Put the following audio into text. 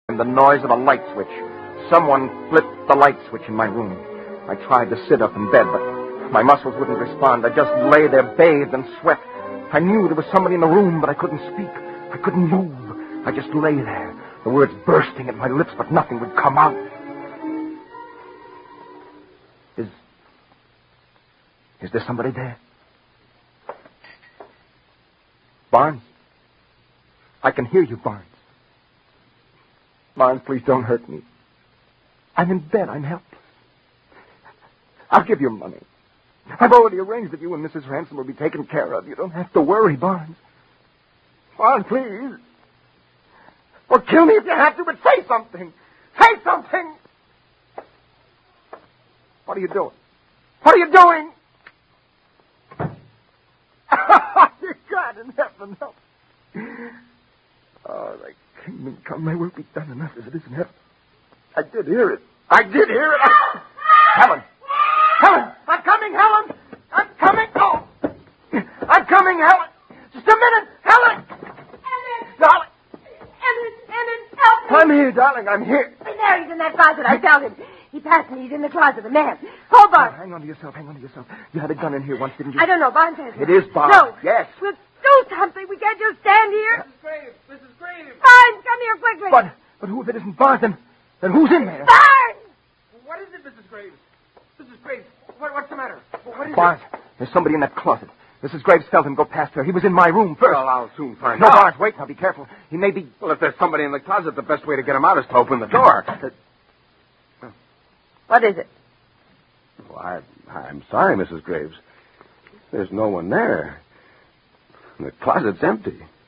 and the noise of a light switch. Someone flipped the light switch in my room. I tried to sit up in bed, but my muscles wouldn't respond. I just lay there bathed in sweat. I knew there was somebody in the room, but I couldn't speak. I couldn't move. I just lay there, the words bursting at my lips, but nothing would come out. Is there somebody there? Barnes? I can hear you, Barnes. Barnes, please don't hurt me. I'm in bed. I'm helpless. I'll give you money. I've already arranged that you and Mrs. Ransom will be taken care of. You don't have to worry, Barnes. Barnes, please. Or kill me if you have to, but say something. Say something. What are you doing? What are you doing? God in heaven, help. Oh, thy kingdom come, thy will be done enough as it is in heaven. I did hear it. Helen! Helen! I'm coming, Helen! I'm coming! Oh! I'm coming, Helen! Just a minute! Helen! Emmett! Darling! Emmett, help me! I'm here, darling, I'm here. There, he's in that closet. I found him. He passed me. He's in the closet. The man. Hold on. Oh, hang on to yourself. You had a gun in here once, didn't you? I don't know. Barnes has It is Barnes. No. Yes. We'll do something. We can't just stand here. Mrs. Graves! Barnes, come here quickly. But who if it isn't Barnes, then who's in there? Barnes! What is it, Mrs. Graves? Mrs. Graves, what's the matter? What is Barnes, there's somebody in that closet. Mrs. Graves felt him go past her. He was in my room first. Well, I'll soon find No, out. Barnes, wait now. Be careful. He may be... Well, if there's somebody in the closet, the best way to get him out is to open the door. What is it? Well, I'm sorry, Mrs. Graves. There's no one there. The closet's empty.